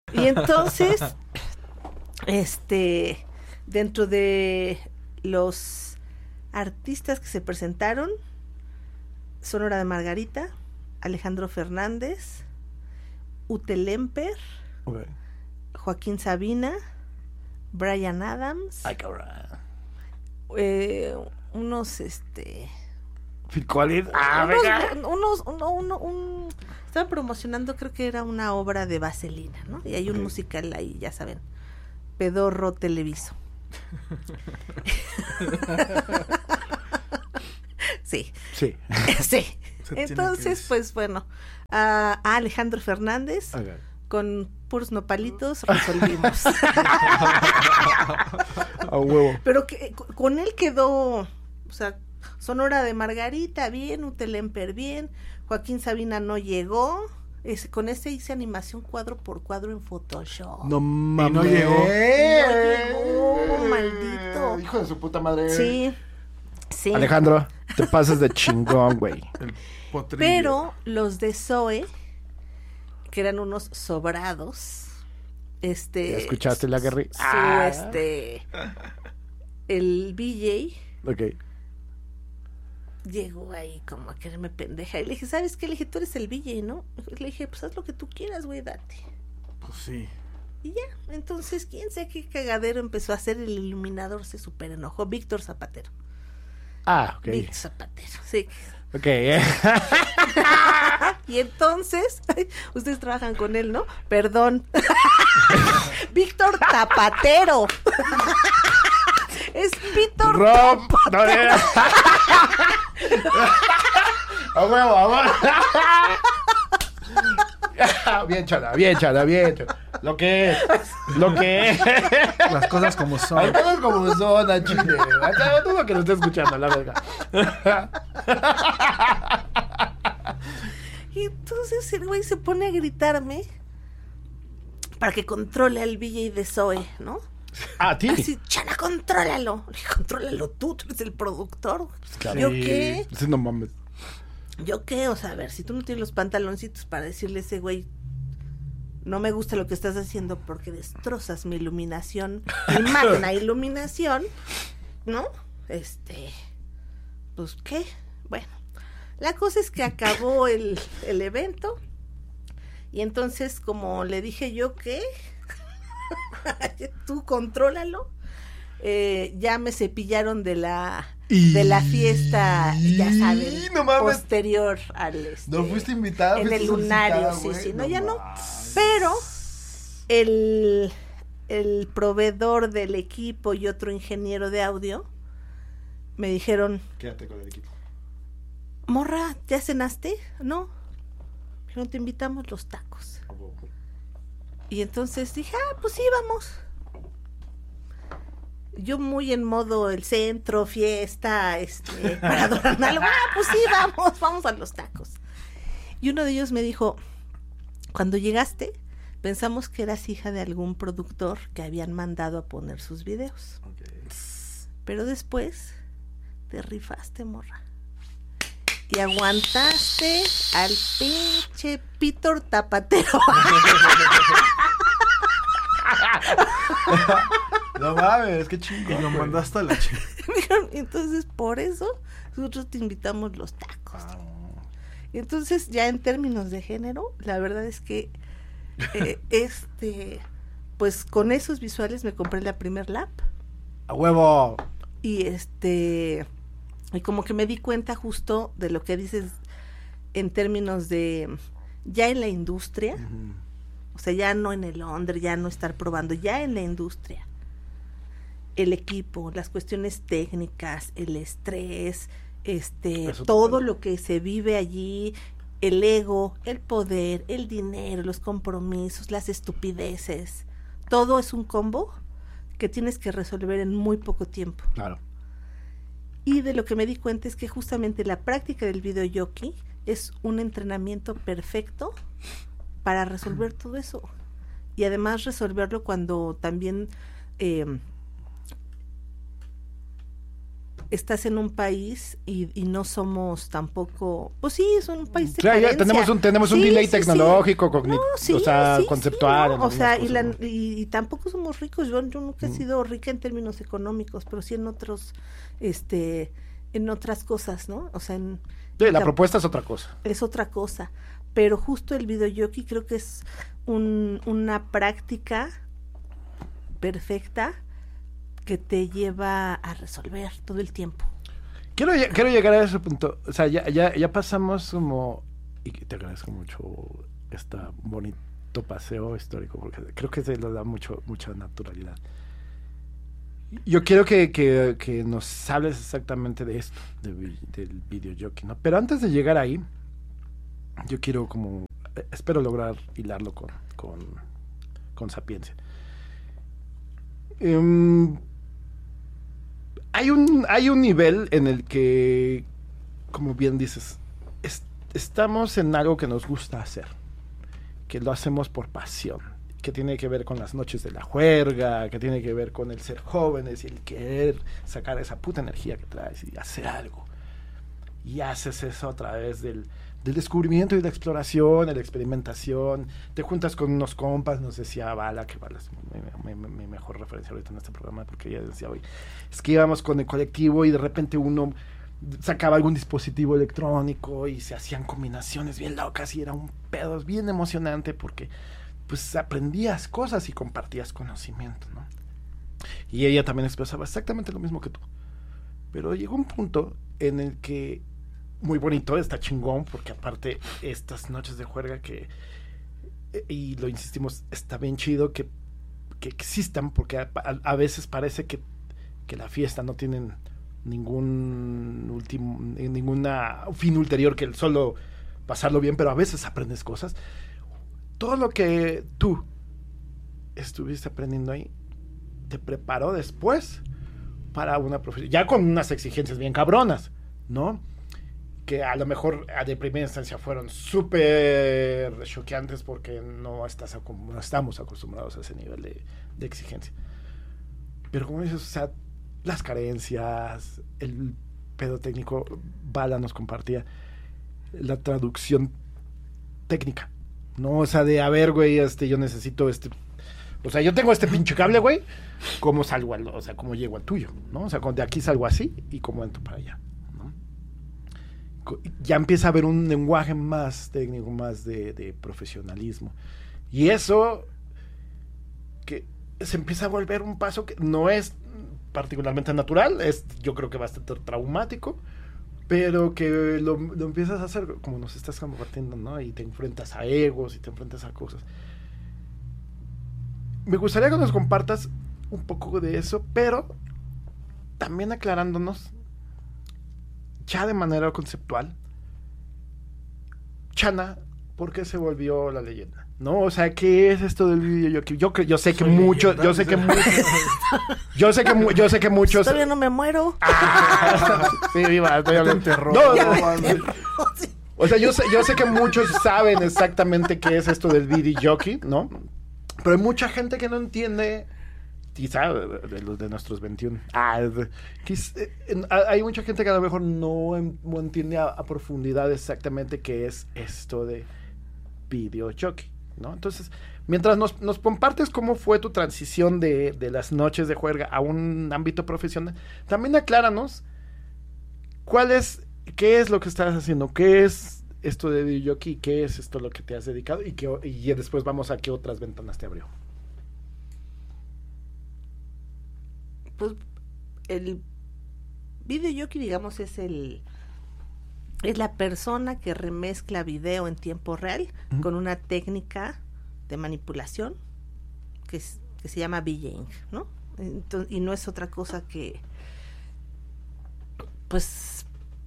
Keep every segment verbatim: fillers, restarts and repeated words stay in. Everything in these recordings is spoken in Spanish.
Y entonces, este, dentro de los artistas que se presentaron, Sonora de Margarita, Alejandro Fernández, Ute Lemper, Okay. Joaquín Sabina, Bryan Adams, Ay, cabrón. eh, unos, este... Phil Collins. Ah, unos, venga. unos, uno, uno, un, estaban promocionando, creo que era una obra de Vaselina, ¿no? Y hay un Ok. musical ahí, ya saben, pedorro televiso. Sí, Sí. sí. Se tiene que Entonces, decir. pues bueno, a, a Alejandro Fernández, Okay. con puros nopalitos, resolvimos. A huevo. Pero que co- con él quedó, o sea, Sonora de Margarita, bien, Ute Lemper, bien, Joaquín Sabina no llegó, es, con ese hice animación cuadro por cuadro en Photoshop. No mames. no llegó. No llegó, maldito. Hijo de su puta madre. Sí, sí. Alejandro, te pasas de chingón, güey. El potrillo. Pero los de Zoe, que eran unos sobrados, este... ¿Ya escuchaste la guerra? Su, Ah. este... El V J Ok. llegó ahí como a quererme pendeja. Y le dije, ¿sabes qué? Le dije, tú eres el V J, ¿no? Le dije, pues haz lo que tú quieras, güey, date. Pues sí. Y ya, entonces, quién sabe qué cagadero empezó a hacer. El iluminador se super enojó. Víctor Zapatero. Ah, ok. Víctor Zapatero, sí. Ok, eh. Y entonces, ustedes trabajan con él, ¿no? Perdón. Víctor Zapatero. Es Víctor Rob. No, no, no. A huevo, a huevo. Bien, chala, bien, chala, bien, chala. Lo que es, lo que es. Las cosas como son. Hay cosas como son, a Chile. Acá todo lo que lo esté escuchando, la verga. Y entonces el güey se pone a gritarme para que controle al V J de Zoe, ¿no? ¿A ti? Así, Chana, contrólalo. Le dije, contrólalo tú, tú eres el productor. Claro. ¿Yo qué? Sí, no mames. ¿Yo qué? O sea, a ver, si tú no tienes los pantaloncitos para decirle a ese güey, no me gusta lo que estás haciendo porque destrozas mi iluminación, mi magna iluminación, ¿no? Este, pues, ¿qué? Bueno, la cosa es que acabó el, el evento y entonces, como le dije yo, ¿qué? Tú contrólalo. Eh, ya me cepillaron de la de la fiesta, ya saben, no mames. posterior al este, No fuiste invitada. en fuiste el lunario, solicitada, sí, güey. sí, no, ya no. mames. Pero el el proveedor del equipo y otro ingeniero de audio me dijeron, Quédate con el equipo. morra, ¿ya cenaste? No, no te invitamos los tacos. Y entonces dije, ah, pues sí, vamos. Yo muy en modo el centro, fiesta, este, para adorar algo. Ah, pues sí, vamos, vamos a los tacos. Y uno de ellos me dijo, cuando llegaste, pensamos que eras hija de algún productor que habían mandado a poner sus videos. Okay. Pero después te rifaste, morra. Y aguantaste al pinche Víctor Zapatero. No mames, qué Y chingón. lo güey. mandaste a la chica. Entonces, por eso, nosotros te invitamos los tacos. Ah. Entonces, ya en términos de género, la verdad es que, eh, este, pues con esos visuales me compré la primer lap. A huevo. Y este, y como que me di cuenta justo de lo que dices en términos de, ya en la industria, Ujú. o sea, ya no en el under, ya no estar probando, ya en la industria. El equipo, las cuestiones técnicas, el estrés, este, Eso todo total. lo que se vive allí, el ego, el poder, el dinero, los compromisos, las estupideces, todo es un combo que tienes que resolver en muy poco tiempo. Claro. Y de lo que me di cuenta es que justamente la práctica del videojockey es un entrenamiento perfecto para resolver todo eso. Y además resolverlo cuando también eh, estás en un país y, y no somos tampoco, pues sí, es un país de Claro, ya carencia. tenemos un, tenemos un Sí, delay sí, tecnológico, sí. cogni- No, sí, o sea, sí, conceptual. sí, en ¿no? O sea, algunas y, la, cosas, ¿no? y, y tampoco somos ricos. Yo, yo nunca he Mm. sido rica en términos económicos, pero sí en otros, este, en otras cosas, ¿no? O sea, en, Sí, la tam- propuesta es otra cosa. es otra cosa. Pero justo el videojockey creo que es un, una práctica perfecta que te lleva a resolver todo el tiempo. Quiero, lle- quiero llegar a ese punto. O sea, ya, ya, ya pasamos como... Y te agradezco mucho este bonito paseo histórico, porque creo que se le da mucho, mucha naturalidad. Yo quiero que, que, que nos hables exactamente de esto, de, vi- del videojockey, ¿no? Pero antes de llegar ahí, yo quiero como... eh, Espero lograr hilarlo con, con, con sapiencia. Em, hay un hay un nivel en el que, como bien dices, es- estamos en algo que nos gusta hacer, que lo hacemos por pasión, que tiene que ver con las noches de la juerga, que tiene que ver con el ser jóvenes y el querer sacar esa puta energía que traes y hacer algo. Y haces eso a través del, del descubrimiento y la exploración, de la experimentación. Te juntas con unos compas, nos decía Bala, que Bala es mi, mi- mi mejor referencia ahorita en este programa, porque ella decía hoy, es que íbamos con el colectivo y de repente uno sacaba algún dispositivo electrónico y se hacían combinaciones bien locas y era un pedo bien emocionante porque pues aprendías cosas y compartías conocimiento, ¿no? Y ella también expresaba exactamente lo mismo que tú. Pero llegó un punto en el que, muy bonito, está chingón, porque aparte estas noches de juerga que, y lo insistimos, está bien chido que, que existan, porque a, a- a veces parece que, que la fiesta no tiene ningún último, ninguna fin ulterior que el solo pasarlo bien, pero a veces aprendes cosas. Todo lo que tú estuviste aprendiendo ahí te preparó después para una profesión, ya con unas exigencias bien cabronas, ¿no? Que a lo mejor a de primera instancia fueron súper choqueantes porque no, estás, acom- no estamos acostumbrados a ese nivel de, de exigencia. Pero como dices, o sea, las carencias, el pedo técnico, Bala nos compartía la traducción técnica, ¿no? O sea, de, a ver, güey, este, yo necesito este... O sea, yo tengo este pinche cable, güey, ¿cómo salgo al, o sea, cómo llego al tuyo, ¿no? O sea, de aquí salgo así y cómo entro para allá, ¿no? Ya empieza a haber un lenguaje más técnico, más de, de profesionalismo. Y eso que se empieza a volver un paso que no es particularmente natural, es yo creo que bastante traumático, pero que lo, lo empiezas a hacer como nos estás compartiendo, ¿no? Y te enfrentas a egos y te enfrentas a cosas. Me gustaría que nos compartas un poco de eso, pero también aclarándonos ya de manera conceptual, Chana, ¿por qué se volvió la leyenda? ¿No? O sea, ¿qué es esto del videojockey? Yo, yo, yo sé que Soy muchos, leyenda, yo sé que dice. muchos, yo sé que mu- yo sé que muchos. Todavía no me muero. Ah, sí, viva, estoy Te hablando. enterró. No, Ya no, me no. enterró. O sea, yo sé, yo sé que muchos saben exactamente qué es esto del videojockey, ¿no? Pero hay mucha gente que no entiende, quizá de, de los de nuestros veintiuno. Ah, de- quiz- eh, en- a- hay mucha gente que a lo mejor no, en- no entiende a, a profundidad exactamente qué es esto de videojockey, ¿no? Entonces, mientras nos, nos compartes cómo fue tu transición de, de las noches de juerga a un ámbito profesional, también acláranos cuál es, qué es lo que estás haciendo, qué es esto de videojockey, qué es esto a lo que te has dedicado y, qué, y después vamos a qué otras ventanas te abrió. Pues el videojockey, digamos, es el es la persona que remezcla video en tiempo real Ujú. con una técnica de manipulación que, es- que se llama VJing, ¿no? Enton- y no es otra cosa que, pues,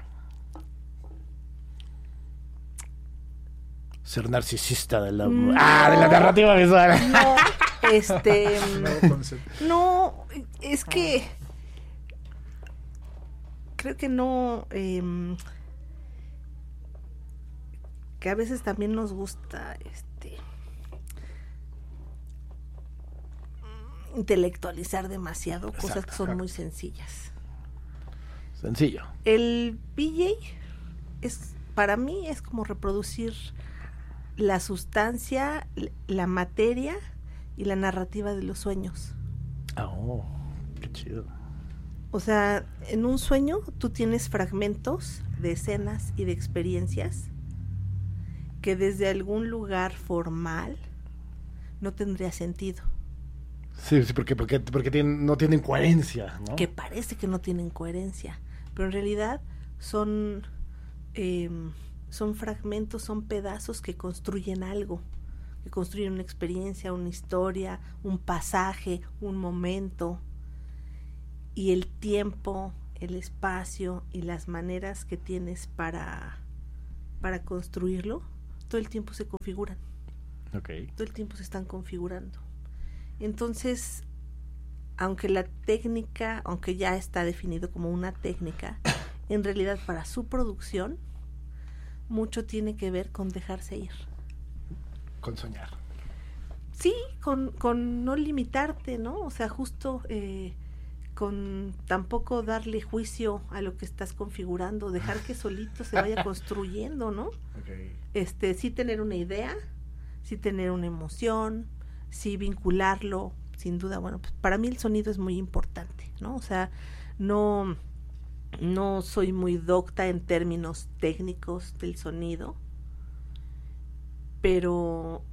Ser narcisista de la, No. ah, de la narrativa visual. no, este, Nuevo concepto. no, es que creo que no, em, que a veces también nos gusta, este, intelectualizar demasiado cosas que son Exacto. muy sencillas. Sencillo. El V J es, para mí, es como reproducir la sustancia, l- la materia y la narrativa de los sueños. Oh, qué chido. O sea, en un sueño tú tienes fragmentos de escenas y de experiencias que desde algún lugar formal no tendría sentido, Sí, sí, porque, porque, porque tienen, no tienen coherencia, ¿no? que parece que no tienen coherencia, pero en realidad son, eh, son fragmentos, son pedazos que construyen algo, que construyen una experiencia, una historia, un pasaje, un momento, y el tiempo, el espacio y las maneras que tienes para, para construirlo, todo el tiempo se configuran, Ok. todo el tiempo se están configurando. Entonces, aunque la técnica, aunque ya está definido como una técnica, en realidad para su producción, mucho tiene que ver con dejarse ir. Con soñar. Sí, con, con no limitarte, ¿no? O sea, justo eh, con tampoco darle juicio a lo que estás configurando, dejar que solito se vaya construyendo, ¿no? Okay. Este, sí tener una idea, sí tener una emoción, sí vincularlo, sin duda. Bueno, pues para mí el sonido es muy importante, ¿no? O sea, no, no soy muy docta en términos técnicos del sonido, pero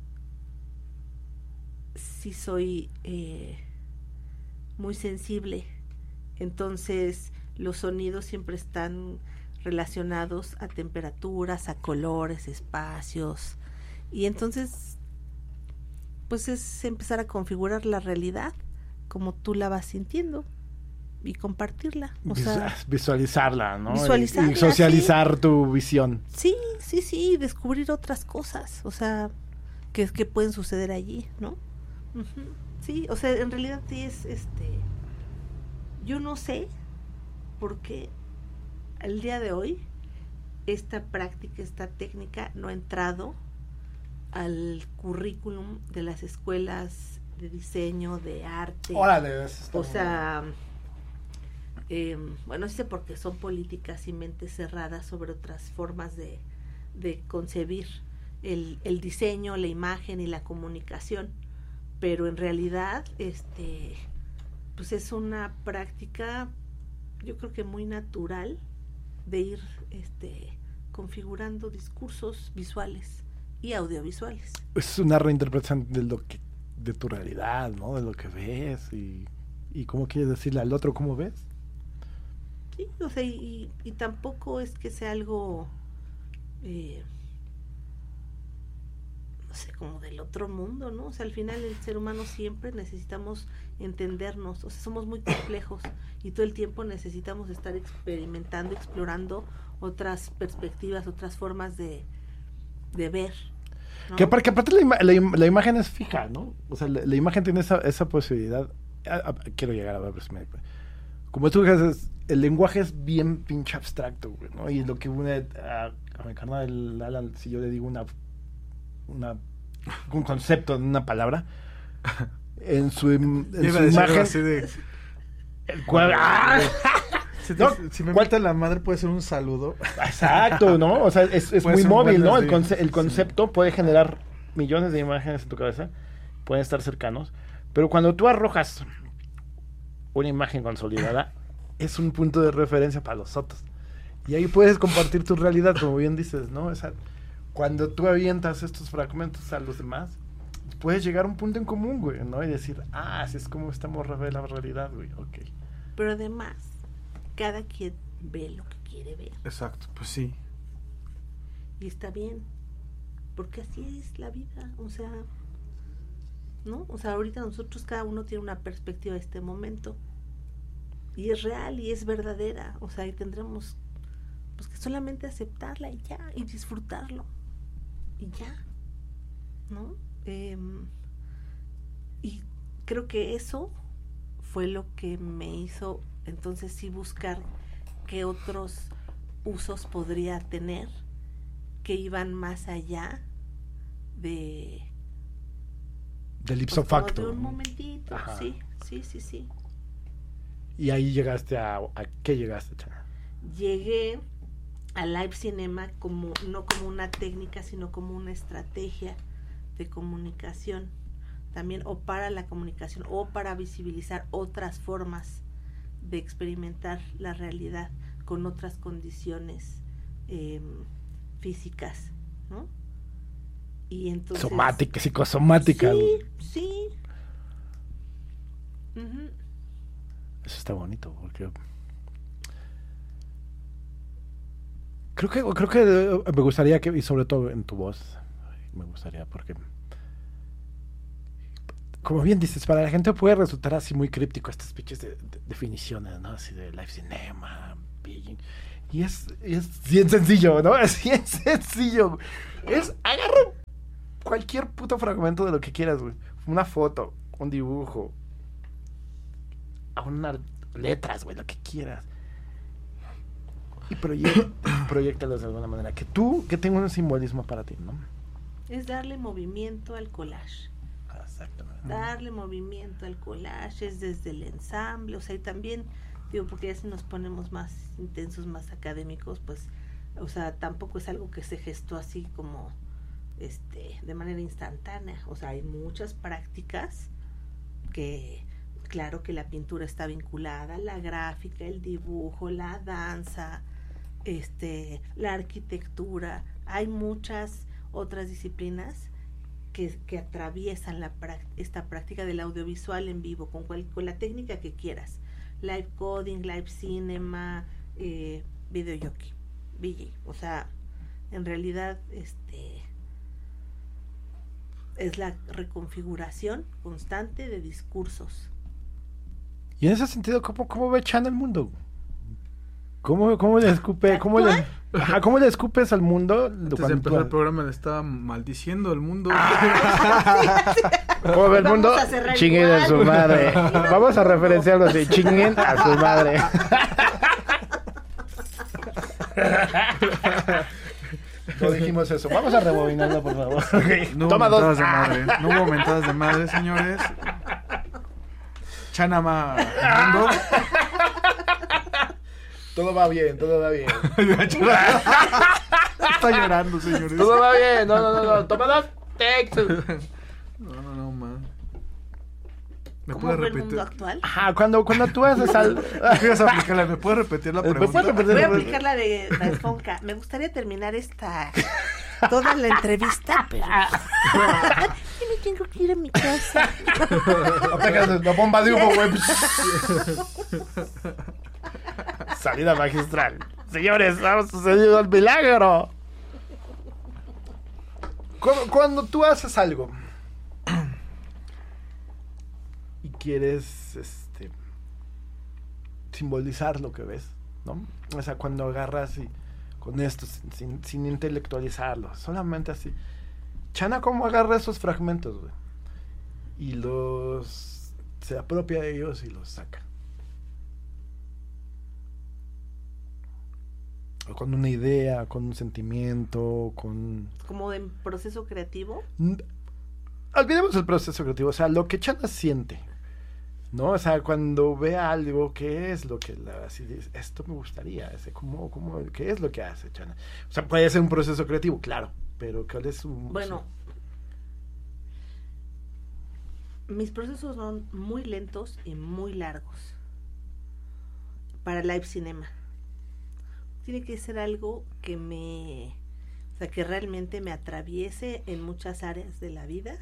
sí soy eh, muy sensible. Entonces los sonidos siempre están relacionados a temperaturas, a colores, espacios, y entonces pues es empezar a configurar la realidad como tú la vas sintiendo y compartirla. O Vis- sea, visualizarla, ¿no? visualizarla, Y, y socializar tu visión. sí, sí, sí, descubrir otras cosas, o sea, que, que pueden suceder allí, ¿no? Ujú. Sí, o sea, en realidad sí es, este, yo no sé por qué al día de hoy esta práctica, esta técnica no ha entrado al currículum de las escuelas de diseño, de arte. Órale, eso está O muy sea, eh, bueno, sí sé porque son políticas y mentes cerradas sobre otras formas de, de concebir el, el diseño, la imagen y la comunicación, pero en realidad, este, pues es una práctica, yo creo que muy natural de ir, este, configurando discursos visuales y audiovisuales. es una reinterpretación de lo que, de tu realidad, ¿no? De lo que ves y, y cómo quieres decirle al otro cómo ves. Sí, o sea, y, y tampoco es que sea algo, eh, no sé, como del otro mundo, ¿no? O sea, al final el ser humano siempre necesitamos entendernos, o sea, somos muy complejos y todo el tiempo necesitamos estar experimentando, explorando otras perspectivas, otras formas de, de ver, ¿no? Que, aparte, que aparte la, ima- la, im- la imagen es fija, ¿no? O sea, la, la imagen tiene esa, esa posibilidad. Ah, ah, quiero llegar a ver, pues, me- como tú dices, el lenguaje es bien pinche abstracto, güey, ¿no? Y lo que une a, a mi carnal Alan, si yo le digo una, una un concepto en una palabra, en su, im- en Yo iba su a decir algo imagen, así de... el cual- ¡ah! Si, te- No, si me ¿cuál- falta la madre puede ser un saludo. Exacto, ¿no? O sea, es, es Puede muy ser un móvil, ¿no? El, buenos días. conce- el concepto puede generar millones de imágenes en tu cabeza, pueden estar cercanos, pero cuando tú arrojas una imagen consolidada, es un punto de referencia para los otros. Y ahí puedes compartir tu realidad, como bien dices, ¿no? O sea, cuando tú avientas estos fragmentos a los demás, puedes llegar a un punto en común, güey, ¿no? Y decir, ah, así es como estamos re- la realidad, güey, ok. Pero además, cada quien ve lo que quiere ver Exacto, pues sí. y está bien, porque así es la vida, o sea, ¿no? O sea, ahorita nosotros cada uno tiene una perspectiva de este momento y es real y es verdadera, o sea, y tendremos pues que solamente aceptarla y ya, y disfrutarlo y ya, ¿no? Eh, y creo que eso fue lo que me hizo entonces sí buscar qué otros usos podría tener que iban más allá de Del pues, ipso como facto. de un momentito. Ajá. Sí, sí, sí, sí. Y ahí llegaste a... ¿A qué llegaste, Chana? Llegué a live cinema como no como una técnica, sino como una estrategia de comunicación también, o para la comunicación, o para visibilizar otras formas de experimentar la realidad con otras condiciones eh, físicas, ¿no? Y entonces... Somática, psicosomática. Sí, sí. Uh-huh. Eso está bonito, porque... Creo que, creo que me gustaría que, y sobre todo en tu voz, me gustaría, porque... Como bien dices, para la gente puede resultar así muy críptico estas pinches de, de, definiciones, ¿no? Así de live cinema, Beijing. Y es, es bien sencillo, ¿no? Es bien sencillo. Es, agarra cualquier puto fragmento de lo que quieras, güey. Una foto, un dibujo, unas letras, güey, lo que quieras. Y proyect, proyectalos de alguna manera. Que tú, que tenga un simbolismo para ti, ¿no? Es darle movimiento al collage. Exactamente. Darle movimiento al collage es desde el ensamble, o sea, y también, digo, porque ya si nos ponemos más intensos, más académicos, pues, o sea, tampoco es algo que se gestó así como, este, de manera instantánea, o sea, hay muchas prácticas que, claro que la pintura está vinculada, la gráfica, el dibujo, la danza, este, la arquitectura, hay muchas otras disciplinas Que, que atraviesan la esta práctica del audiovisual en vivo con, cual, con la técnica que quieras, live coding, live cinema, eh, video jockey, V J, o sea, en realidad este es la reconfiguración constante de discursos. Y en ese sentido, ¿cómo, cómo ve Chana el mundo? ¿Cómo, cómo le escupe? ¿Cómo le, ajá, ¿cómo le escupes al mundo? Antes de empezar el programa le estaba maldiciendo el mundo. Ah, ¿Cómo ve el mundo? Chinguen a su madre. Vamos a referenciarlo así. Chinguen a su madre. No dijimos eso. Vamos a rebobinarlo, por favor. Okay. No Toma hubo dos. mentadas de madre. No hubo mentadas de madre, señores. Chanama el mundo. Todo va bien, todo va bien. Está llorando, señores. Todo va bien. No, no, no, no. Toma dos. No, no, no, man. ¿Me ¿Cómo puedes ve el repetir? mundo actual? Ajá, cuando, cuando tú haces algo... ¿Quieres aplicarla? ¿Me puedes repetir la ¿Me pregunta? puedes repetir? Voy a aplicar la de la esponja. Me gustaría terminar esta toda la entrevista, pero yo me tengo que ir a mi casa. Apegas la bomba de humo, güey. Salida magistral. Señores, ha sucedido el milagro. Cuando, cuando tú haces algo y quieres este, simbolizar lo que ves, ¿no? O sea, cuando agarras y con esto, sin, sin, sin intelectualizarlo, solamente así. Chana, ¿cómo agarra esos fragmentos, güey? Y los... se apropia de ellos y los saca. O con una idea, con un sentimiento, con... Como en proceso creativo. Olvidemos el proceso creativo, o sea, lo que Chana siente, ¿no? O sea, cuando ve algo, ¿qué es lo que la, así dice, esto me gustaría, ese, ¿cómo, cómo, ¿qué es lo que hace Chana? O sea, puede ser un proceso creativo, claro, pero ¿cuál es su...? Bueno, su... mis procesos son muy lentos y muy largos para live cinema. Tiene que ser algo que me... O sea, que realmente me atraviese en muchas áreas de la vida.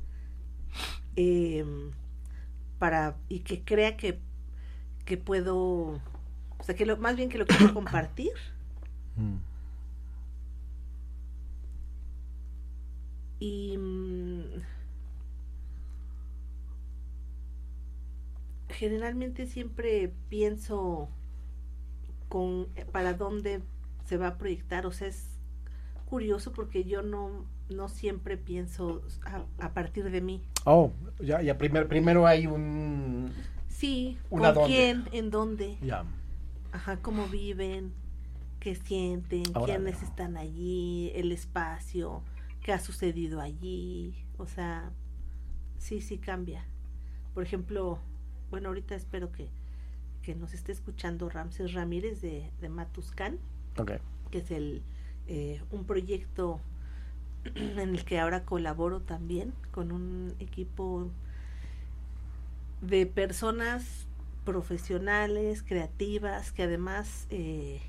Eh, para y que crea que, que puedo... O sea, que lo, más bien que lo quiero compartir. Mm. Y... Mm, generalmente siempre pienso... con para dónde se va a proyectar, o sea, es curioso porque yo no no siempre pienso a, a partir de mí. Oh, ya, ya primer, primero hay un... Sí, ¿Una con dónde? quién, en dónde, Ya. ajá, cómo viven, qué sienten, Ahora quiénes veo. están allí, el espacio, qué ha sucedido allí, o sea, sí, sí cambia. Por ejemplo, bueno, ahorita espero que que que nos esté escuchando, Ramses Ramírez de, de Matuscan, Ok. que es el eh, un proyecto en el que ahora colaboro también con un equipo de personas profesionales, creativas, que además eh,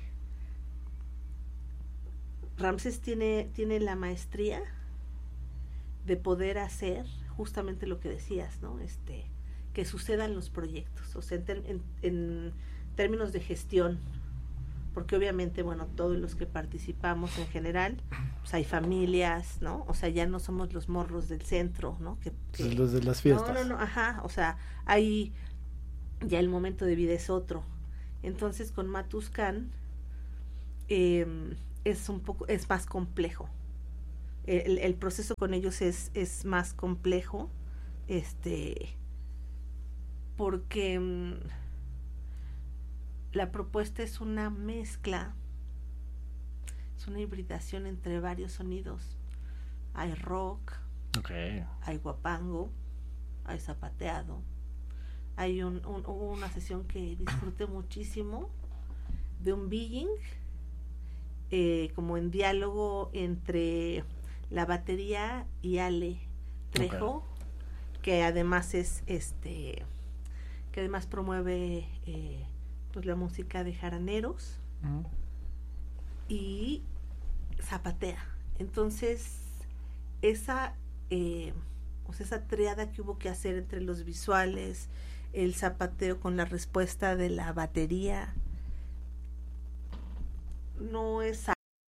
Ramses tiene, tiene la maestría de poder hacer justamente lo que decías, ¿no? Este, que sucedan los proyectos, o sea, en, ter- en, en términos de gestión, porque obviamente, bueno, todos los que participamos en general, pues hay familias, ¿no? O sea, ya no somos los morros del centro, ¿no? Que, que Los de las fiestas. no, no, no, ajá, o sea, hay ya el momento de vida es otro. Entonces, con Matuscan eh, es un poco, es más complejo. El, el proceso con ellos es, es más complejo, este, porque mm, la propuesta es una mezcla, es una hibridación entre varios sonidos. Hay rock, Ok. hay guapango, hay zapateado. Hay un, un, hubo una sesión que disfruté muchísimo de un being, eh, como en diálogo entre la batería y Ale Trejo, Ok. que además es este, que además promueve eh, pues la música de jaraneros Mm. y zapatea. Entonces, esa eh, o sea, esa triada que hubo que hacer entre los visuales, el zapateo con la respuesta de la batería, no es